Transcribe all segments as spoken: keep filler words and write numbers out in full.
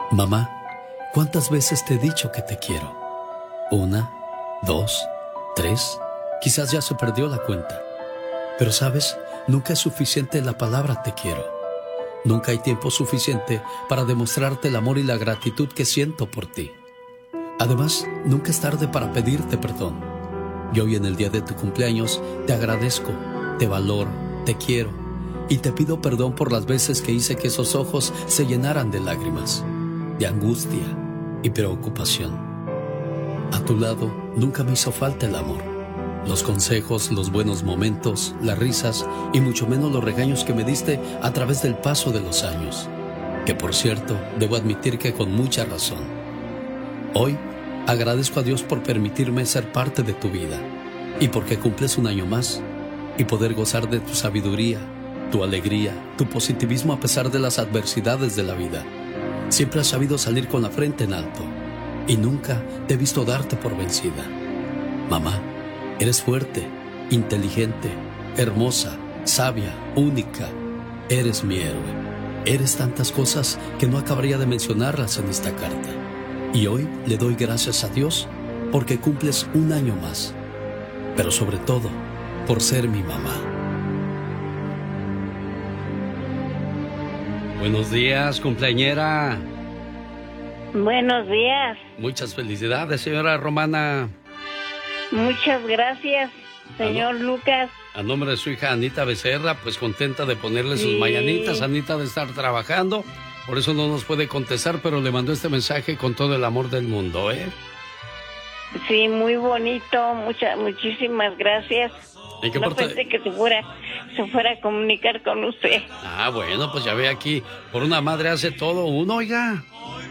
Mamá, ¿cuántas veces te he dicho que te quiero? Una, dos, tres, quizás ya se perdió la cuenta. Pero sabes, nunca es suficiente la palabra te quiero. Nunca hay tiempo suficiente para demostrarte el amor y la gratitud que siento por ti. Además, nunca es tarde para pedirte perdón. Y hoy en el día de tu cumpleaños te agradezco, te valoro, te quiero y te pido perdón por las veces que hice que esos ojos se llenaran de lágrimas, de angustia y preocupación. A tu lado nunca me hizo falta el amor, los consejos, los buenos momentos, las risas y mucho menos los regaños que me diste a través del paso de los años, que por cierto, debo admitir que con mucha razón. Hoy agradezco a Dios por permitirme ser parte de tu vida y porque cumples un año más y poder gozar de tu sabiduría, tu alegría, tu positivismo a pesar de las adversidades de la vida. Siempre has sabido salir con la frente en alto y nunca te he visto darte por vencida. Mamá, eres fuerte, inteligente, hermosa, sabia, única. Eres mi héroe. Eres tantas cosas que no acabaría de mencionarlas en esta carta. Y hoy le doy gracias a Dios porque cumples un año más. Pero sobre todo, por ser mi mamá. Buenos días, cumpleañera. Buenos días. Muchas felicidades, señora Romana. Muchas gracias, señor a Lucas. A nombre de su hija Anita Becerra, pues contenta de ponerle sus Sí. mañanitas. Anita de estar trabajando, por eso no nos puede contestar, pero le mandó este mensaje con todo el amor del mundo, ¿eh? Sí, muy bonito, muchas, muchísimas gracias. ¿En qué No parte? pensé que se fuera, se fuera a comunicar con usted. Ah, bueno, pues ya ve aquí, por una madre hace todo uno, oiga.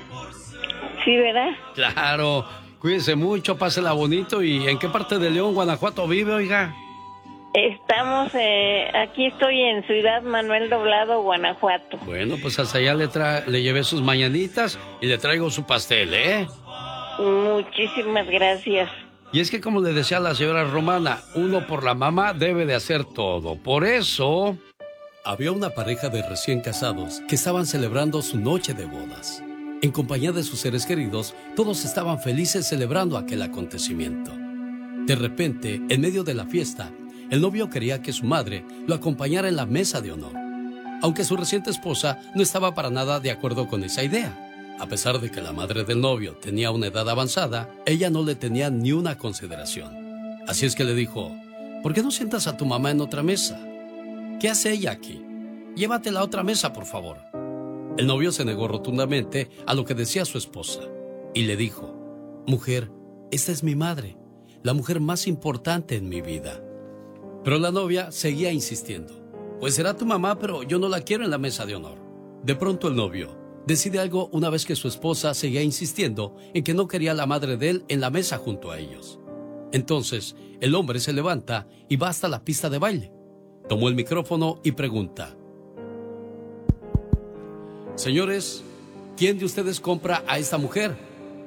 Sí, ¿verdad? Claro, cuídese mucho, pásela bonito. ¿Y en qué parte de León, Guanajuato vive, oiga? Estamos, eh, aquí estoy en Ciudad Manuel Doblado, Guanajuato. Bueno, pues hasta allá le, tra le llevé sus mañanitas y le traigo su pastel, ¿eh? Muchísimas gracias. Y es que, como le decía la señora Romana, uno por la mamá debe de hacer todo. Por eso... Había una pareja de recién casados que estaban celebrando su noche de bodas. En compañía de sus seres queridos, todos estaban felices celebrando aquel acontecimiento. De repente, en medio de la fiesta, el novio quería que su madre lo acompañara en la mesa de honor, aunque su reciente esposa no estaba para nada de acuerdo con esa idea. A pesar de que la madre del novio tenía una edad avanzada, ella no le tenía ni una consideración. Así es que le dijo, ¿por qué no sientas a tu mamá en otra mesa? ¿Qué hace ella aquí? Llévatela a otra mesa, por favor. El novio se negó rotundamente a lo que decía su esposa y le dijo, mujer, esta es mi madre, la mujer más importante en mi vida. Pero la novia seguía insistiendo, pues será tu mamá, pero yo no la quiero en la mesa de honor. De pronto el novio decide algo una vez que su esposa seguía insistiendo en que no quería a la madre de él en la mesa junto a ellos. Entonces, el hombre se levanta y va hasta la pista de baile. Tomó el micrófono y pregunta, señores, ¿quién de ustedes compra a esta mujer?